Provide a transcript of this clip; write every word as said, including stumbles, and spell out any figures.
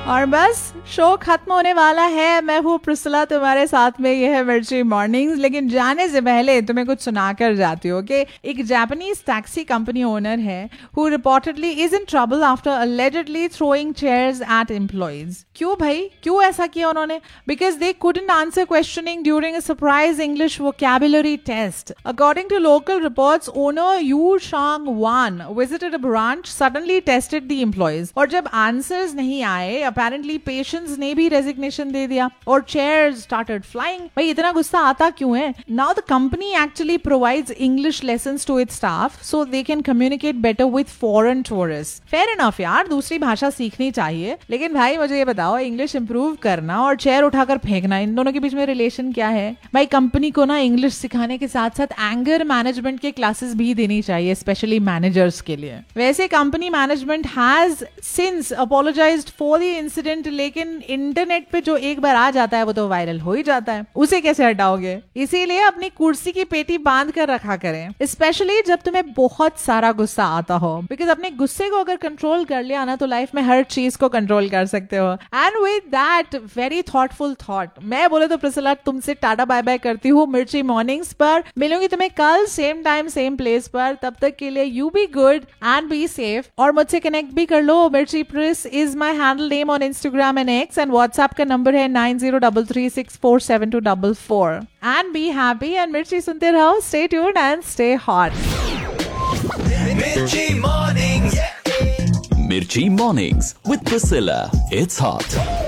और बस शो खत्म होने वाला है। मैं हूँ प्रिस्सिला, तुम्हारे साथ में ये है मिर्ची मॉर्निंग्स। लेकिन जाने से पहले तुम्हें कुछ सुनाकर जाती हो कि एक जापानीज टैक्सी कंपनी ओनर है who reportedly is in trouble after allegedly throwing chairs eight employees. क्यों भाई, क्यों ऐसा किया उन्होंने? Because they couldn't answer questioning during a surprise English vocabulary test. According to local reports, owner you शांग one visited a branch, suddenly tested the employees, और जब answers नहीं आए अपेरेंटली पेशेंट्स ने भी रेजिग्नेशन दे दिया और चेयर्स स्टार्टेड फ्लाइंग। भाई इतना गुस्सा आता क्यों है? Now the company actually provides English lessons to it's staff so they can communicate better with foreign tourist. Fair enough यार, दूसरी भाषा सीखनी चाहिए, लेकिन भाई मुझे ये बताओ, इंग्लिश इंप्रूव करना और चेयर उठाकर फेंकना, इन दोनों के बीच में रिलेशन क्या है? भाई कंपनी को ना इंग्लिश सिखाने के साथ साथ एंगर मैनेजमेंट के क्लासेस भी देनी चाहिए, स्पेशली मैनेजर्स के लिए। वैसे company management has since apologised for the incident, लेकिन इंटरनेट पे जो एक बार आ जाता है वो तो वायरल हो ही जाता है, उसे कैसे हटाओगे? इसीलिए अपनी कुर्सी की पेटी बांध कर रखा करें, स्पेशली जब तुम्हें बहुत सारा गुस्सा आता हो, बिकॉज अपने गुस्से को अगर कंट्रोल कर लिया ना तो लाइफ में हर चीज को कंट्रोल कर सकते हो। And with that very thoughtful thought, मैं बोले तो प्रिस्सिला तुमसे टाटा बाय बाय करती हूँ मिर्ची मॉर्निंग्स पर। मिलूंगी तुम्हें कल सेम टाइम सेम प्लेस पर, तब तक के लिए you be good and be safe. और मुझसे कनेक्ट भी कर लो, मिर्ची प्रिस is my handle name on Instagram and X, and WhatsApp का नंबर है nine zero three three six four seven to four four. And be happy and मिर्ची सुनते रहो, stay tuned and stay hot. Mirchi Mornings, Mirchi Mornings with Priscilla. It's hot.